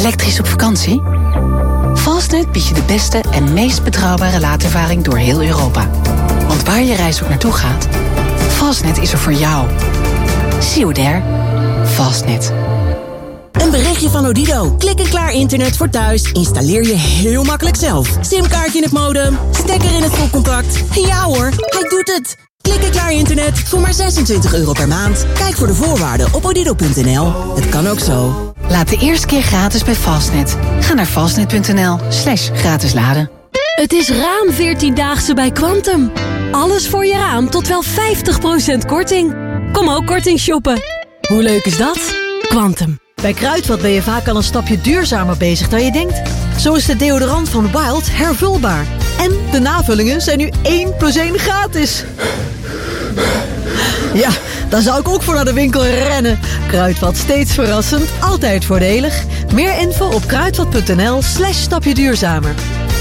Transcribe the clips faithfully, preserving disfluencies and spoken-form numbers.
Elektrisch op vakantie? Fastnet biedt je de beste en meest betrouwbare laadervaring door heel Europa. Want waar je reis ook naartoe gaat, Fastnet is er voor jou. See you there. Fastnet. Een berichtje van Odido. Klik en klaar internet voor thuis. Installeer je heel makkelijk zelf. Simkaartje in het modem, stekker in het stopcontact. Ja hoor, hij doet het. Klik en klaar internet voor maar zesentwintig euro per maand. Kijk voor de voorwaarden op odido punt n l. Het kan ook zo. Laat de eerste keer gratis bij Fastnet. Ga naar fastnet punt n l slash gratis laden. Het is raam veertiendaagse bij Quantum. Alles voor je raam tot wel vijftig procent korting. Kom ook korting shoppen. Hoe leuk is dat? Quantum. Bij Kruidvat ben je vaak al een stapje duurzamer bezig dan je denkt. Zo is de deodorant van Wild hervulbaar. En de navullingen zijn nu één plus één gratis. Ja, daar zou ik ook voor naar de winkel rennen. Kruidvat, steeds verrassend, altijd voordelig. Meer info op kruidvat punt n l slash stapje duurzamer.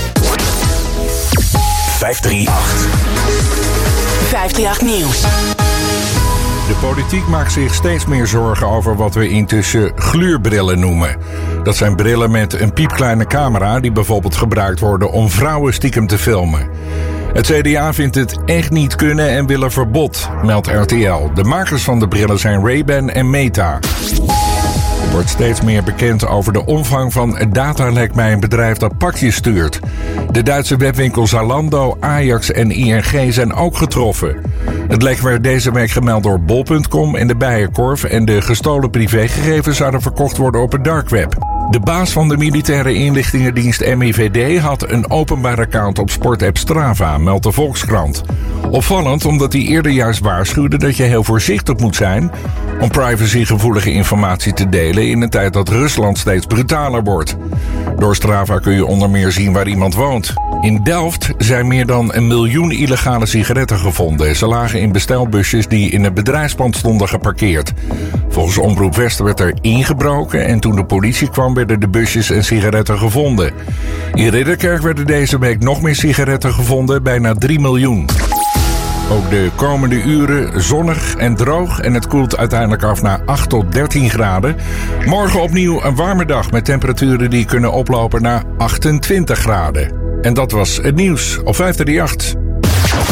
vijf drie acht. vijf drie acht Nieuws. De politiek maakt zich steeds meer zorgen over wat we intussen gluurbrillen noemen. Dat zijn brillen met een piepkleine camera die bijvoorbeeld gebruikt worden om vrouwen stiekem te filmen. Het C D A vindt het echt niet kunnen en wil een verbod, meldt R T L. De makers van de brillen zijn Ray-Ban en Meta. Er wordt steeds meer bekend over de omvang van het datalek bij een bedrijf dat pakjes stuurt. De Duitse webwinkel Zalando, Ajax en I N G zijn ook getroffen. Het lek werd deze week gemeld door bol punt com en de Bijenkorf en de gestolen privégegevens zouden verkocht worden op het dark web. De baas van de militaire inlichtingendienst M I V D had een openbaar account op sportapp Strava, meldt de Volkskrant. Opvallend omdat hij eerder juist waarschuwde dat je heel voorzichtig moet zijn om privacygevoelige informatie te delen in een tijd dat Rusland steeds brutaler wordt. Door Strava kun je onder meer zien waar iemand woont. In Delft zijn meer dan een miljoen illegale sigaretten gevonden. Ze lagen in bestelbusjes die in het bedrijfspand stonden geparkeerd. Volgens Omroep West werd er ingebroken en toen de politie kwam werden de busjes en sigaretten gevonden. In Ridderkerk werden deze week nog meer sigaretten gevonden, bijna drie miljoen. Ook de komende uren zonnig en droog en het koelt uiteindelijk af naar acht tot dertien graden. Morgen opnieuw een warme dag met temperaturen die kunnen oplopen naar achtentwintig graden. En dat was het nieuws op vijf drie acht.